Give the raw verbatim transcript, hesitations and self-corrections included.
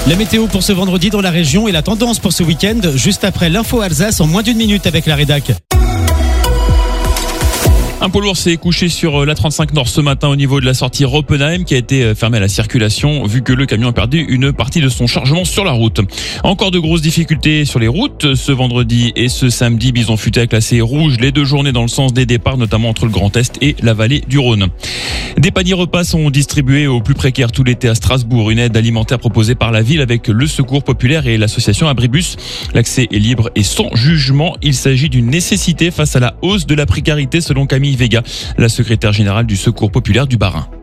La météo pour ce vendredi dans la région et la tendance pour ce week-end, juste après l'info Alsace en moins d'une minute avec la rédac. Un poids lourd s'est couché sur la trente-cinq Nord ce matin au niveau de la sortie Roppenheim qui a été fermée à la circulation vu que le camion a perdu une partie de son chargement sur la route. Encore de grosses difficultés sur les routes ce vendredi et ce samedi. Bison Futé a classé rouge les deux journées dans le sens des départs, notamment entre le Grand Est et la vallée du Rhône. Des paniers repas sont distribués aux plus précaires tout l'été à Strasbourg. Une aide alimentaire proposée par la ville avec le Secours Populaire et l'association Abribus. L'accès est libre et sans jugement. Il s'agit d'une nécessité face à la hausse de la précarité selon Camille Vega, la secrétaire générale du Secours Populaire du Bas-Rhin.